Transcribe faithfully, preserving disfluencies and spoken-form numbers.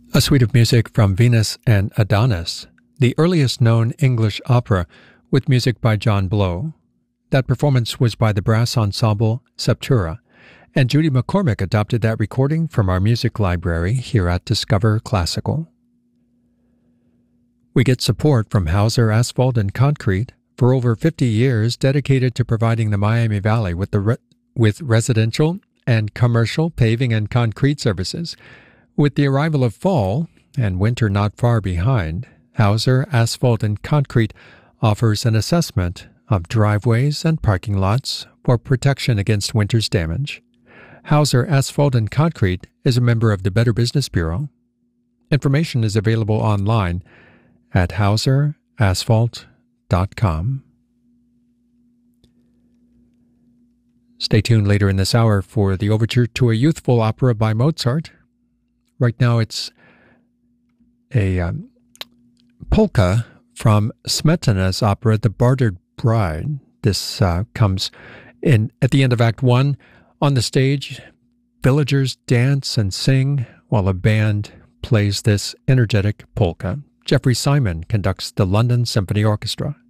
A suite of music from Venus and Adonis, the earliest known English opera with music by John Blow. That performance was by the brass ensemble Septura, and Judy McCormick adopted that recording from our music library here at Discover Classical. We get support from Hauser Asphalt and Concrete, for over fifty years dedicated to providing the Miami Valley with, the re- with residential and commercial paving and concrete services. With the arrival of fall, and winter not far behind, Hauser Asphalt and Concrete offers an assessment of driveways and parking lots for protection against winter's damage. Hauser Asphalt and Concrete is a member of the Better Business Bureau. Information is available online at hauser asphalt dot com. Stay tuned later in this hour for the overture to a youthful opera by Mozart. Right now it's a um, polka from Smetana's opera, The Bartered Bride. This uh, comes in at the end of Act One. On the stage, villagers dance and sing while a band plays this energetic polka. Jeffrey Simon conducts the London Symphony Orchestra.